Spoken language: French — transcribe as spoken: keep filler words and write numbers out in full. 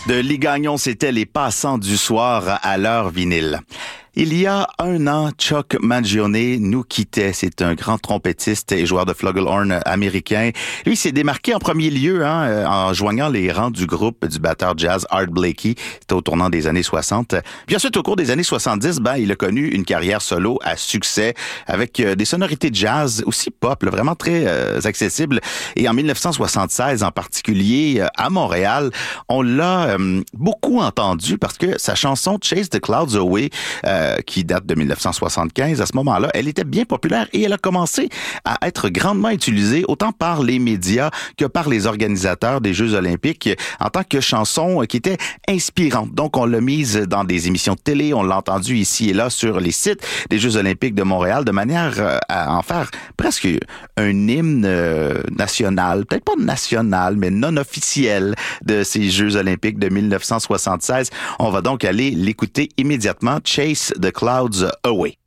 De Lee Gagnon, c'était Les Passants du soir à l'heure vinyle. Il y a un an, Chuck Mangione nous quittait. C'est un grand trompettiste et joueur de flugelhorn américain. Lui s'est démarqué en premier lieu hein, en joignant les rangs du groupe du batteur jazz Art Blakey. C'était au tournant des années soixante. Puis ensuite, au cours des années soixante-dix, ben, il a connu une carrière solo à succès avec des sonorités jazz, aussi pop, là, vraiment très euh, accessibles. Et en dix-neuf cent soixante-seize, en particulier à Montréal, on l'a euh, beaucoup entendu parce que sa chanson Chase the Clouds Away, euh, qui date de dix-neuf cent soixante-quinze, à ce moment-là, elle était bien populaire et elle a commencé à être grandement utilisée autant par les médias que par les organisateurs des Jeux olympiques en tant que chanson qui était inspirante. Donc, on l'a mise dans des émissions de télé, on l'a entendue ici et là sur les sites des Jeux olympiques de Montréal de manière à en faire presque un hymne national, peut-être pas national, mais non officiel de ces Jeux olympiques de dix-neuf cent soixante-seize. On va donc aller l'écouter immédiatement, Chase the Clouds Away.